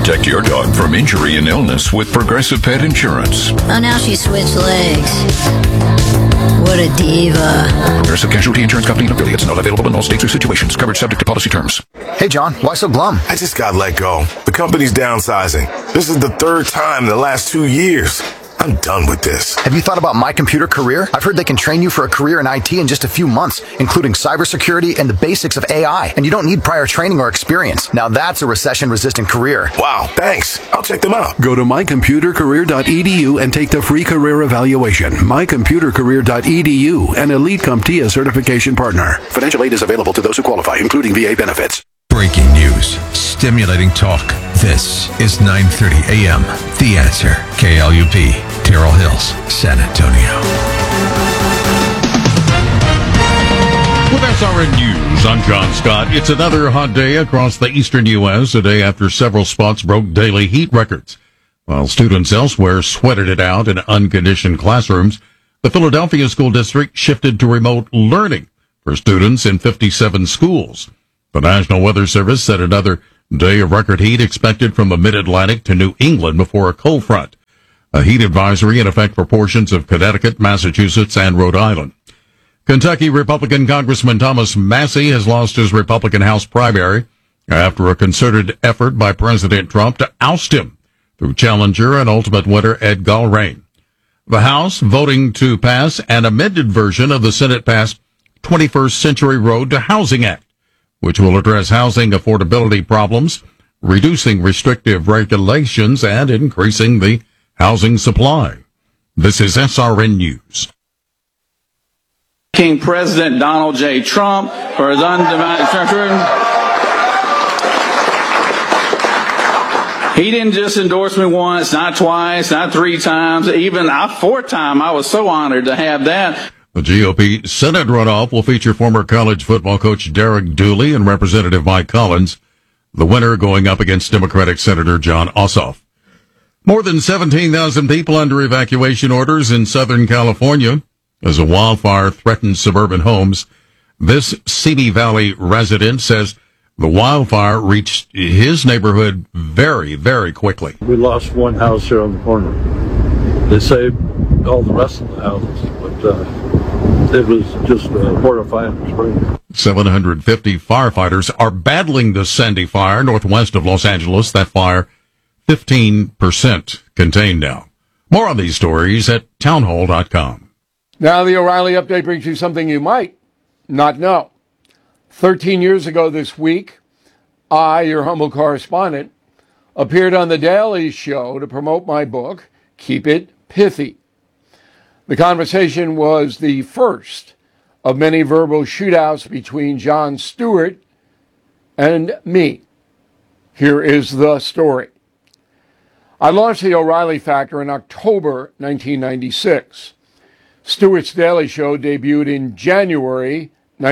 Protect your dog from injury and illness with Progressive Pet Insurance. Oh, now she switched legs. What a diva. Progressive Casualty Insurance Company and affiliates. Not available in all states or situations. Coverage subject to policy terms. Hey, John, why so glum? I just got let go. The company's downsizing. This is the third time in the last 2 years. I'm done with this. Have you thought about My Computer Career? I've heard they can train you for a career in IT in just a few months, including cybersecurity and the basics of AI. And you don't need prior training or experience. Now that's a recession-resistant career. Wow, thanks. I'll check them out. Go to mycomputercareer.edu and take the free career evaluation. mycomputercareer.edu, an Elite CompTIA certification partner. Financial aid is available to those who qualify, including VA benefits. Breaking news, stimulating talk. This is 9:30 a.m. The Answer. KLUP, Terrell Hills, San Antonio. With SRN News, I'm John Scott. It's another hot day across the eastern U.S., a day after several spots broke daily heat records. While students elsewhere sweated it out in unconditioned classrooms, the Philadelphia School District shifted to remote learning for students in 57 schools. The National Weather Service said another day of record heat expected from the mid-Atlantic to New England before a cold front. A heat advisory in effect for portions of Connecticut, Massachusetts, and Rhode Island. Kentucky Republican Congressman Thomas Massie has lost his Republican House primary after a concerted effort by President Trump to oust him through challenger and ultimate winner Ed Gulrane. The House voting to pass an amended version of the Senate-passed 21st Century Road to Housing Act, which will address housing affordability problems, reducing restrictive regulations, and increasing the housing supply. This is SRN News. King President Donald J. Trump for his He didn't just endorse me once, not twice, not three times, even a fourth time. I was so honored to have that. The GOP Senate runoff will feature former college football coach Derek Dooley and Representative Mike Collins, the winner going up against Democratic Senator Jon Ossoff. More than 17,000 people under evacuation orders in Southern California as a wildfire threatens suburban homes. This Simi Valley resident says the wildfire reached his neighborhood very, very quickly. We lost one house here on the corner. They saved all the rest of the houses, but it was just a horrifying spring. 750 firefighters are battling the Sandy fire northwest of Los Angeles. That fire, 15% contained now. More on these stories at townhall.com. Now the O'Reilly Update brings you something you might not know. 13 years ago this week, I, your humble correspondent, appeared on The Daily Show to promote my book, Keep It Pithy. The conversation was the first of many verbal shootouts between Jon Stewart and me. Here is the story. I launched the O'Reilly Factor in October 1996. Stewart's Daily Show debuted in January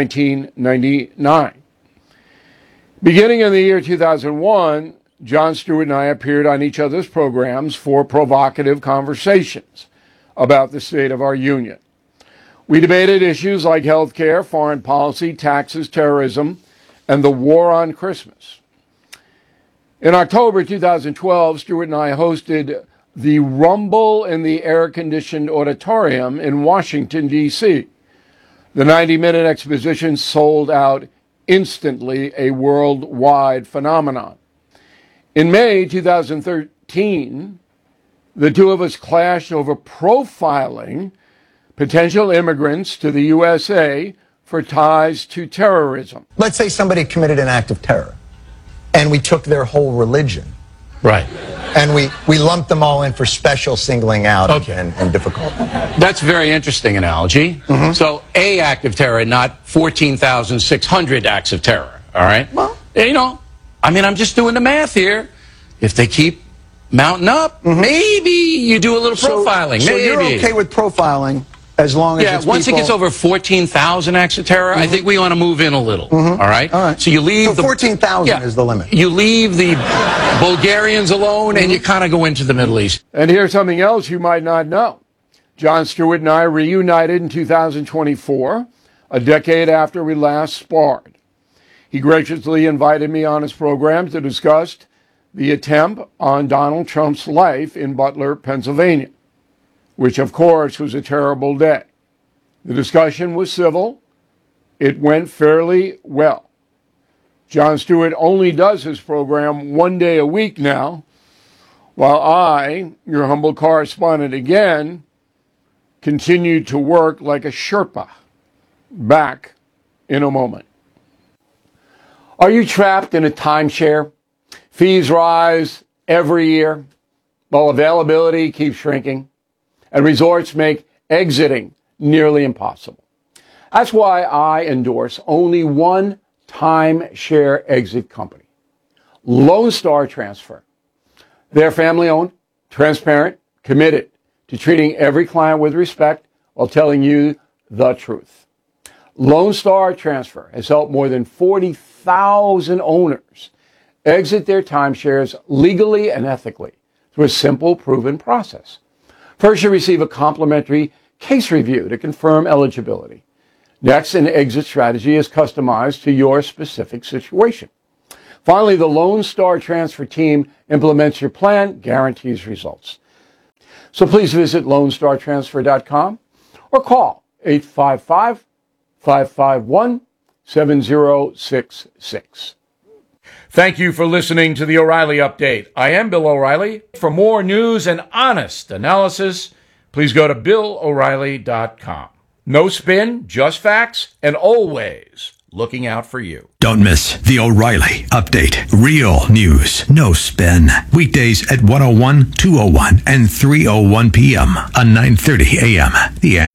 1999. Beginning in the year 2001, Jon Stewart and I appeared on each other's programs for provocative conversations about the state of our union. We debated issues like health care, foreign policy, taxes, terrorism, and the war on Christmas. In October 2012, Stewart and I hosted the Rumble in the Air-Conditioned Auditorium in Washington, D.C. The 90-minute exposition sold out instantly, a worldwide phenomenon. In May 2013, the two of us clashed over profiling potential immigrants to the USA for ties to terrorism. Let's say somebody committed an act of terror, and we took their whole religion. Right. And we lumped them all in for special singling out and difficult. That's a very interesting analogy. Mm-hmm. So a act of terror, not 14,600 acts of terror, all right? Well, you know, I mean, I'm just doing the math here. If they keep mounting up, maybe you do a little profiling. So maybe. You're okay with profiling as long as it's once people... it gets over 14,000 acts of terror, I think we want to move in a little. All right? All right. So you leave so 14,000 is the limit. You leave the Bulgarians alone and you kind of go into the Middle East. And here's something else you might not know. Jon Stewart and I reunited in 2024, a decade after we last sparred. He graciously invited me on his program to discuss the attempt on Donald Trump's life in Butler, Pennsylvania, which, of course, was a terrible day. The discussion was civil. It went fairly well. Jon Stewart only does his program one day a week now, while I, your humble correspondent again, continue to work like a Sherpa. Back in a moment. Are you trapped in a timeshare? Fees rise every year, while availability keeps shrinking, and resorts make exiting nearly impossible. That's why I endorse only one timeshare exit company, Lone Star Transfer. They're family-owned, transparent, committed to treating every client with respect while telling you the truth. Lone Star Transfer has helped more than 40,000 owners exit their timeshares legally and ethically through a simple, proven process. First, you receive a complimentary case review to confirm eligibility. Next, an exit strategy is customized to your specific situation. Finally, the Lone Star Transfer team implements your plan, guarantees results. So please visit LoneStarTransfer.com or call 855-551-7066. Thank you for listening to the O'Reilly Update. I am Bill O'Reilly. For more news and honest analysis, please go to BillO'Reilly.com. No spin, just facts, and always looking out for you. Don't miss the O'Reilly Update. Real news, no spin. Weekdays at 1:01, 2:01, and 3:01 p.m. on 9:30 a.m. The